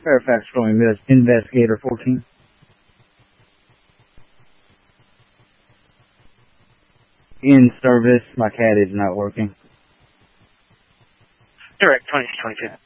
Fairfax Patrol Investigator 14. In service, my cat is not working. Direct 2022.